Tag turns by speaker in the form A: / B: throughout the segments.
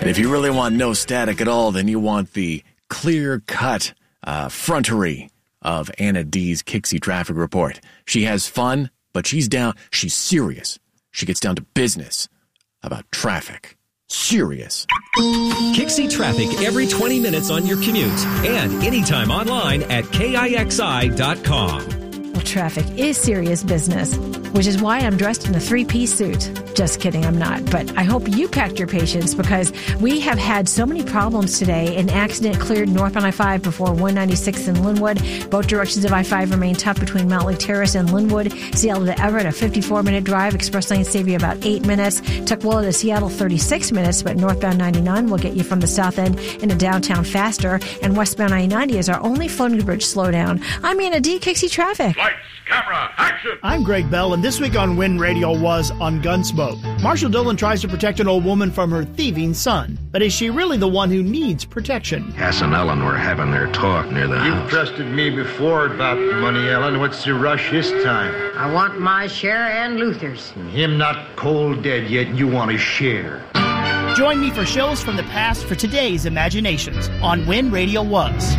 A: And if you really want no static at all, then you want the clear-cut frontery of Anna D's Kixie Traffic Report. She has fun, but she's serious. She gets down to business about traffic. Serious.
B: Kixie Traffic every 20 minutes on your commute and anytime online at KIXI.com.
C: Well, traffic is serious business, which is why I'm dressed in a three-piece suit. Just kidding, I'm not. But I hope you packed your patience because we have had so many problems today. An accident cleared northbound I-5 before 196 in Linwood. Both directions of I-5 remain tough between Mountlake Terrace and Linwood. Seattle to Everett, a 54-minute drive. Express lane save you about 8 minutes. Tukwila to Seattle, 36 minutes. But northbound 99 will get you from the south end into downtown faster. And westbound I-90 is our only Floating Bridge slowdown. I'm Anna D. Kixie Traffic.
D: Lights, camera, action!
E: I'm Greg Bell, and this week on Win Radio was on Gunsmoke. Marshall Dillon tries to protect an old woman from her thieving son. But is she really the one who needs protection?
F: Cass and Ellen were having their talk near the house.
G: You've trusted me before about the money, Ellen. What's the rush this time?
H: I want my share and Luther's.
G: And him not cold dead yet, you want to share.
E: Join me for shows from the past for today's imaginations on Win Radio Was.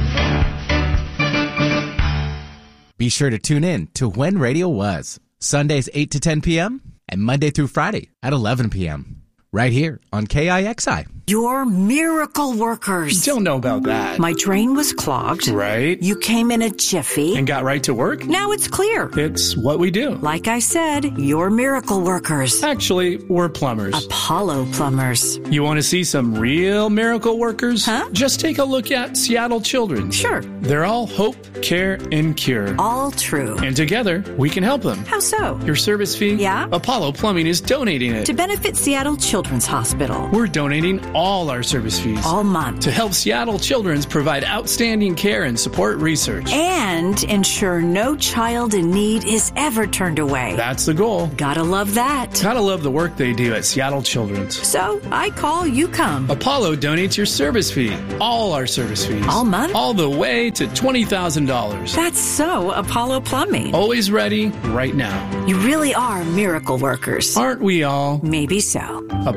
I: Be sure to tune in to When Radio Was, Sundays 8 to 10 p.m. and Monday through Friday at 11 p.m. right here on KIXI.
J: You're miracle workers.
K: Don't know about that.
J: My drain was clogged.
K: Right.
J: You came in a jiffy.
K: And got right to work.
J: Now it's clear.
K: It's what we do.
J: Like I said, you're miracle workers.
K: Actually, we're plumbers.
J: Apollo Plumbers.
K: You want to see some real miracle workers?
J: Huh?
K: Just take a look at Seattle Children's.
J: Sure.
K: They're all hope, care, and cure.
J: All true.
K: And together, we can help them.
J: How so?
K: Your service fee?
J: Yeah.
K: Apollo Plumbing is donating it.
J: To benefit Seattle Children's Hospital.
K: We're donating all our service fees.
J: All month.
K: To help Seattle Children's provide outstanding care and support research.
J: And ensure no child in need is ever turned away.
K: That's the goal.
J: Gotta love that.
K: Gotta love the work they do at Seattle Children's.
J: So, I call, you come.
K: Apollo donates your service fee. All our service fees.
J: All month?
K: All the way to $20,000.
J: That's so Apollo Plumbing.
K: Always ready, right now.
J: You really are miracle workers.
K: Aren't we all?
J: Maybe so.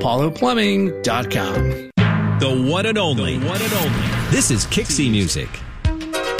K: ApolloPlumbing.com.
B: The one and only. This is Kixie Music.